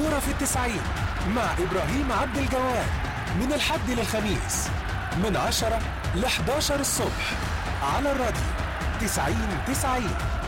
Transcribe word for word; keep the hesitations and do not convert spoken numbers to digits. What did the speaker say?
كورة في التسعين مع إبراهيم عبد الجواد، من الحد للخميس من عشرة ل حداشر الصبح على الراديو تسعين تسعين.